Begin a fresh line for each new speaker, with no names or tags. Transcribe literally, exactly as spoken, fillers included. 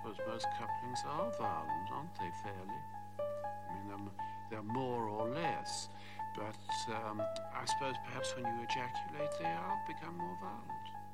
suppose most couplings are violent, aren't they, fairly? I mean, they're, they're more or less, but um, I suppose perhaps when you ejaculate, they are become more violent.